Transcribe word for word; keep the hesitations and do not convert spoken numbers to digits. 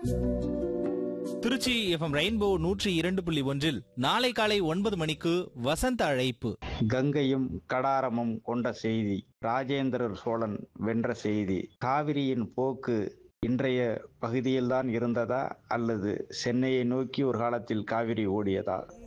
Trichy FM rainbow நூற்றி இரண்டு புள்ளி ஒன்றில் நாளை காலை ஒன்பது மணிக்கு வசந்த அழைப்பு. கங்கையும் கடாரமும் கொண்ட செய்தி, ராஜேந்திரர் சோழன் வென்ற செய்தி. காவிரியின் போக்கு இன்றைய பகுதியில்தான் இருந்ததா அல்லது சென்னையை நோக்கி ஒரு காலத்தில் காவிரி ஓடியதா?